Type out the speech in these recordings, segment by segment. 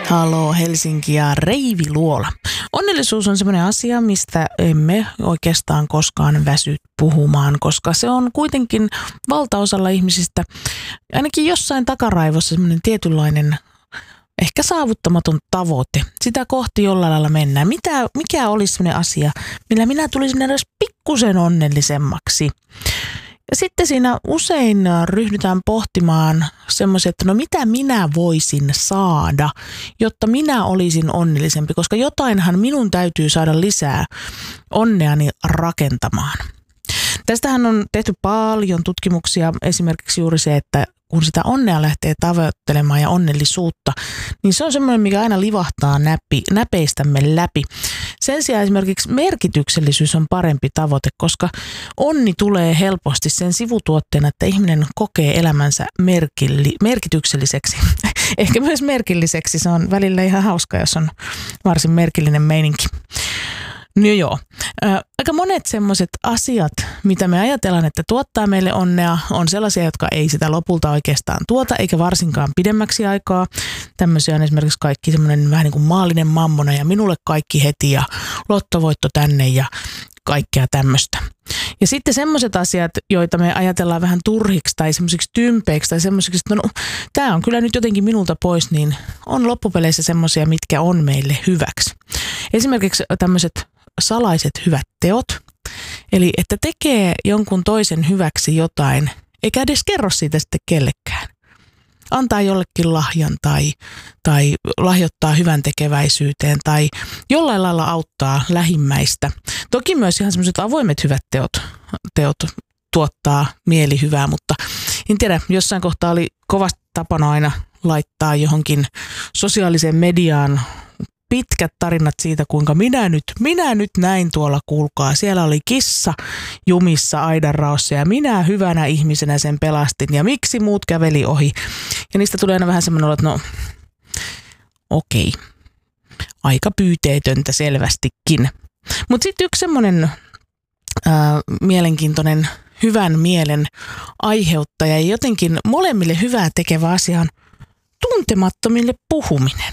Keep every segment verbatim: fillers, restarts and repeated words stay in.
Haloo Helsinki ja Reivi Luola. Onnellisuus on semmoinen asia, mistä emme oikeastaan koskaan väsy puhumaan, koska se on kuitenkin valtaosalla ihmisistä ainakin jossain takaraivossa semmoinen tietynlainen ehkä saavuttamaton tavoite. Sitä kohti jollain lailla mennään. Mitä, mikä olisi semmoinen asia, millä minä tulisin edes pikkusen onnellisemmaksi? Ja sitten siinä usein ryhdytään pohtimaan semmoisia, että no mitä minä voisin saada, jotta minä olisin onnellisempi, koska jotainhan minun täytyy saada lisää onneani rakentamaan. Tästähän on tehty paljon tutkimuksia, esimerkiksi juuri se, että kun sitä onnea lähtee tavoittelemaan ja onnellisuutta, niin se on semmoinen, mikä aina livahtaa näpi, näpeistämme läpi. Sen sijaan esimerkiksi merkityksellisyys on parempi tavoite, koska onni tulee helposti sen sivutuotteena, että ihminen kokee elämänsä merkilli, merkitykselliseksi. Ehkä myös merkilliseksi. Se on välillä ihan hauska, jos on varsin merkillinen meininki. No joo. Ä, aika monet semmoiset asiat, mitä me ajatellaan, että tuottaa meille onnea, on sellaisia, jotka ei sitä lopulta oikeastaan tuota, eikä varsinkaan pidemmäksi aikaa. Tämmöisiä on esimerkiksi kaikki semmoinen vähän niin kuin maallinen mammona ja minulle kaikki heti ja lottovoitto tänne ja kaikkea tämmöistä. Ja sitten semmoiset asiat, joita me ajatellaan vähän turhiksi tai semmoisiksi tympeiksi tai semmoisiksi, että no, tämä on kyllä nyt jotenkin minulta pois, niin on loppupeleissä semmoisia, mitkä on meille hyväksi. Esimerkiksi tämmöiset salaiset hyvät teot, eli että tekee jonkun toisen hyväksi jotain, eikä edes kerro siitä sitten kellekään. Antaa jollekin lahjan tai, tai lahjoittaa hyvän tekeväisyyteen tai jollain lailla auttaa lähimmäistä. Toki myös ihan semmoiset avoimet hyvät teot, teot tuottaa mielihyvää, mutta en tiedä, jossain kohtaa oli kovasti tapana aina laittaa johonkin sosiaaliseen mediaan pitkät tarinat siitä, kuinka minä nyt, minä nyt näin tuolla, kuulkaa. Siellä oli kissa jumissa aidanraossa ja minä hyvänä ihmisenä sen pelastin ja miksi muut käveli ohi. Ja niistä tulee aina vähän semmoinen olo, että no okei, aika pyyteetöntä selvästikin. Mutta sitten yksi semmoinen äh, mielenkiintoinen hyvän mielen aiheuttaja ja jotenkin molemmille hyvää tekevä asia on tuntemattomille puhuminen.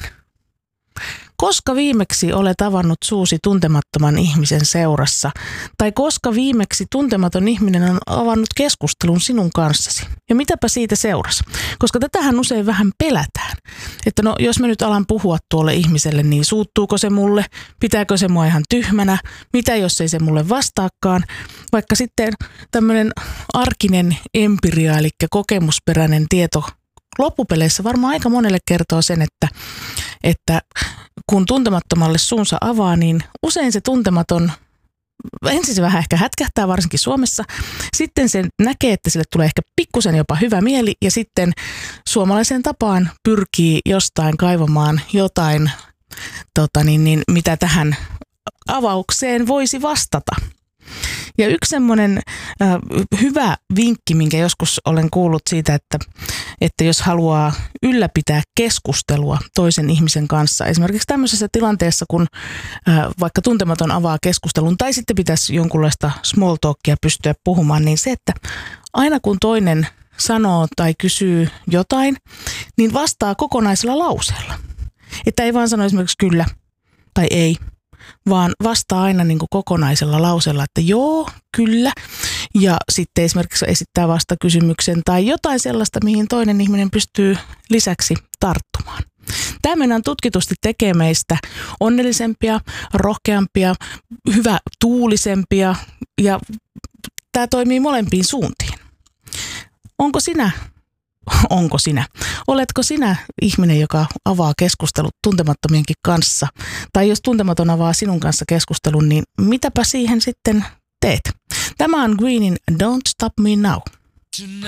Koska viimeksi olet avannut suusi tuntemattoman ihmisen seurassa, tai koska viimeksi tuntematon ihminen on avannut keskustelun sinun kanssasi. Ja mitäpä siitä seurasi? Koska tätähän usein vähän pelätään. Että no, jos mä nyt alan puhua tuolle ihmiselle, niin suuttuuko se mulle? Pitääkö se mua ihan tyhmänä? Mitä jos ei se mulle vastaakaan? Vaikka sitten tämmöinen arkinen empiria, eli kokemusperäinen tieto loppupeleissä varmaan aika monelle kertoo sen, että, että kun tuntemattomalle suunsa avaa, niin usein se tuntematon, ensin se vähän ehkä hätkähtää, varsinkin Suomessa. Sitten se näkee, että sille tulee ehkä pikkusen jopa hyvä mieli ja sitten suomalaiseen tapaan pyrkii jostain kaivamaan jotain, tota niin, niin, mitä tähän avaukseen voisi vastata. Ja yksi semmoinen äh, hyvä vinkki, minkä joskus olen kuullut siitä, että, että jos haluaa ylläpitää keskustelua toisen ihmisen kanssa, esimerkiksi tämmöisessä tilanteessa, kun äh, vaikka tuntematon avaa keskustelun tai sitten pitäisi jonkunlaista small talkia pystyä puhumaan, niin se, että aina kun toinen sanoo tai kysyy jotain, niin vastaa kokonaisella lauseella. Että ei vaan sano esimerkiksi kyllä tai ei, vaan vastaa aina niin kuin kokonaisella lauseella, että joo, kyllä. Ja sitten esimerkiksi esittää vastakysymyksen tai jotain sellaista, mihin toinen ihminen pystyy lisäksi tarttumaan. Tämä tutkitusti tekee meistä onnellisempia, rohkeampia, hyvä tuulisempia ja tämä toimii molempiin suuntiin. Onko sinä, onko sinä, oletko sinä ihminen, joka avaa keskustelut tuntemattomienkin kanssa? Tai jos tuntematon avaa sinun kanssa keskustelun, niin mitäpä siihen sitten teet? Tämä on Greenin Don't Stop Me Now.